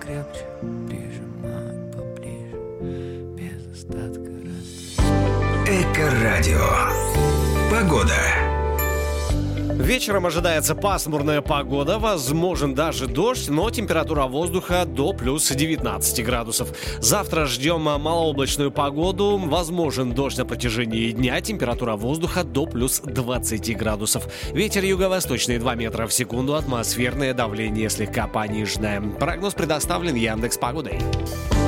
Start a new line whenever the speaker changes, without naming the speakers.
крепче, прижимай поближе, без остатка
Эко-радио. Погода.
Вечером ожидается пасмурная погода, возможен даже дождь, но температура воздуха до плюс 19 градусов. Завтра ждем малооблачную погоду, возможен дождь на протяжении дня, температура воздуха до плюс 20 градусов. Ветер юго-восточный 2 метра в секунду, атмосферное давление слегка пониженное. Прогноз предоставлен Яндекс.Погодой.